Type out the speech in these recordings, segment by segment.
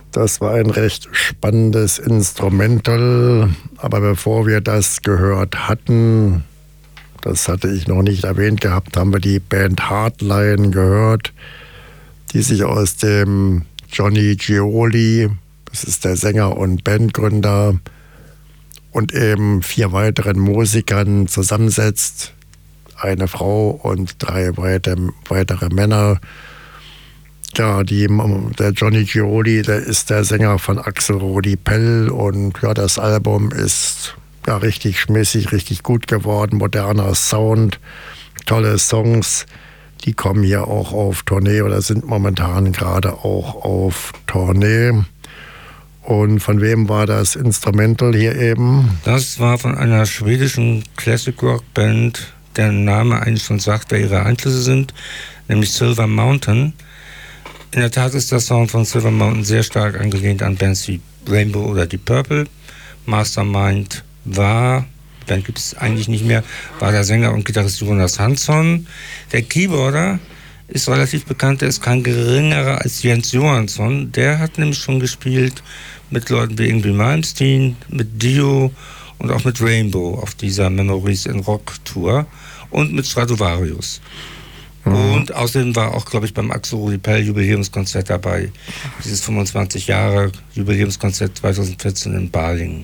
Das war ein recht spannendes Instrumental, aber bevor wir das gehört hatten, das hatte ich noch nicht erwähnt gehabt, haben wir die Band Hardline gehört, die sich aus dem Johnny Gioli, das ist der Sänger und Bandgründer, und eben 4 weiteren Musikern zusammensetzt. Eine Frau und 3 weitere Männer. Ja, der Johnny Gioli, der ist der Sänger von Axel Rudi Pell und ja, das Album ist ja richtig schmissig, richtig gut geworden, moderner Sound, tolle Songs, die kommen hier auch auf Tournee oder sind momentan gerade auch auf Tournee. Und von wem war das Instrumental hier eben? Das war von einer schwedischen Classic Rock Band, deren Name eigentlich schon sagt, wer ihre Einflüsse sind, nämlich Silver Mountain. In der Tat ist der Sound von Silver Mountain sehr stark angelehnt an Bands wie Rainbow oder Deep Purple. Mastermind war, Band gibt es eigentlich nicht mehr, war der Sänger und Gitarrist Jonas Hansson. Der Keyboarder ist relativ bekannt, der ist kein geringerer als Jens Johansson. Der hat nämlich schon gespielt mit Leuten wie Yngwie Malmsteen, mit Dio und auch mit Rainbow auf dieser Memories in Rock Tour und mit Stratovarius. Und außerdem war auch, glaube ich, beim Axel Rudi Pell Jubiläumskonzert dabei. Dieses 25 Jahre Jubiläumskonzert 2014 in Balingen.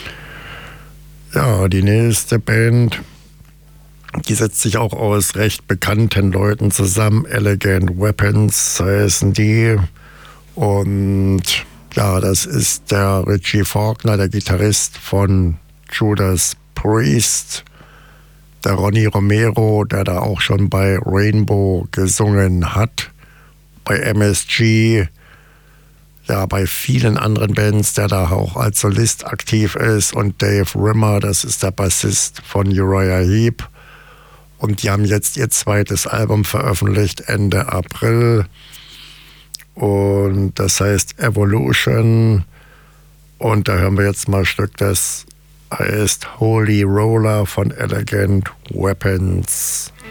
Ja, die nächste Band, die setzt sich auch aus recht bekannten Leuten zusammen. Elegant Weapons heißen die. Und ja, das ist der Richie Faulkner, der Gitarrist von Judas Priest. Der Ronny Romero, der da auch schon bei Rainbow gesungen hat, bei MSG, ja, bei vielen anderen Bands, der da auch als Solist aktiv ist, und Dave Rimmer, das ist der Bassist von Uriah Heep. Und die haben jetzt ihr 2. Album veröffentlicht, Ende April. Und das heißt Evolution. Und da hören wir jetzt mal ein Stück, das heißt Holy Roller von Elegant Weapons.